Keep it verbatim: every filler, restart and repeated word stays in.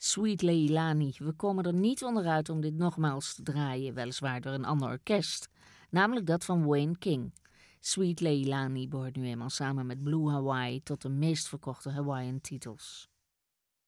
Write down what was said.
Sweet Leilani. We komen er niet onderuit om dit nogmaals te draaien, weliswaar door een ander orkest, namelijk dat van Wayne King. Sweet Leilani behoort nu eenmaal samen met Blue Hawaii tot de meest verkochte Hawaiian titels.